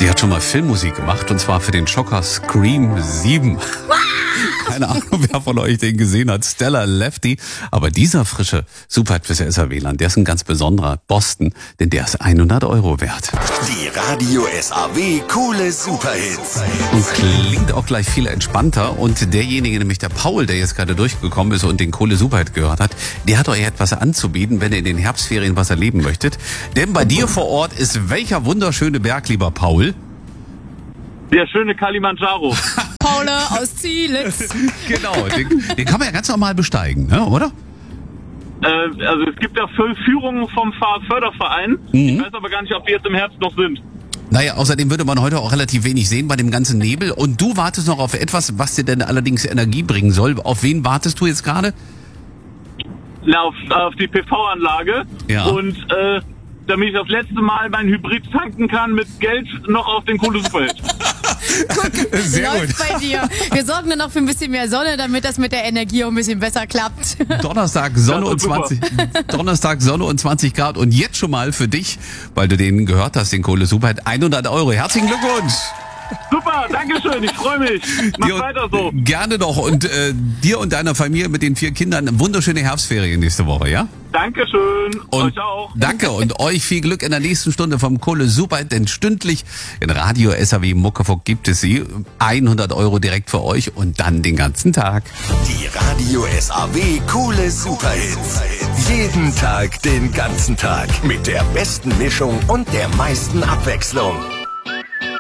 Sie hat schon mal Filmmusik gemacht, und zwar für den Schocker Scream 7. Keine Ahnung, wer von euch den gesehen hat. Stella Lefty. Aber dieser frische Superhit fürs SAW-Land, der ist ein ganz besonderer. Boston, denn der ist 100 € wert. Die Radio SAW coole Superhits. Und klingt auch gleich viel entspannter. Und derjenige, nämlich der Paul, der jetzt gerade durchgekommen ist und den Kohle Superhit gehört hat, der hat euch etwas anzubieten, wenn ihr in den Herbstferien was erleben möchtet. Denn bei dir vor Ort ist welcher wunderschöne Berg, lieber Paul? Der schöne Kilimanjaro. Paul aus Zielitz. Genau, den kann man ja ganz normal besteigen, ne, oder? Also es gibt ja Führungen vom Fahrradförderverein. Ich weiß aber gar nicht, ob die jetzt im Herbst noch sind. Naja, außerdem würde man heute auch relativ wenig sehen bei dem ganzen Nebel. Und du wartest noch auf etwas, was dir denn allerdings Energie bringen soll. Auf wen wartest du jetzt gerade? Na, auf die PV-Anlage. Ja. Und damit ich das letzte Mal mein Hybrid tanken kann mit Geld noch auf den Kohle-Superhit. Sehr Läuft bei dir. Wir sorgen dann noch für ein bisschen mehr Sonne, damit das mit der Energie auch ein bisschen besser klappt. Donnerstag Sonne Ja, und super. 20 Grad. Und jetzt schon mal für dich, weil du den gehört hast, den Kohle Superhit, 100 €. Herzlichen Glückwunsch! Super, dankeschön, ich freue mich. Mach Dir- weiter so. Gerne doch. Und dir und deiner Familie mit den 4 Kindern wunderschöne Herbstferien nächste Woche, ja? Dankeschön. Und Euch auch. danke und euch viel Glück in der nächsten Stunde vom Kohle Superhit, denn stündlich in Radio SAW Muckefuck gibt es sie. 100 € direkt für euch und dann den ganzen Tag. Die Radio SAW coole Superhits. Jeden Tag, den ganzen Tag. Mit der besten Mischung und der meisten Abwechslung.